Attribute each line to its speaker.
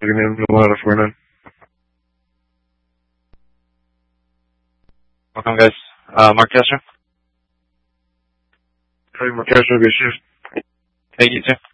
Speaker 1: Getting a lot of Fernand.
Speaker 2: Welcome, guys. Mark Castro.
Speaker 1: Hey, Mark Castro, good shift.
Speaker 2: Hey, you too.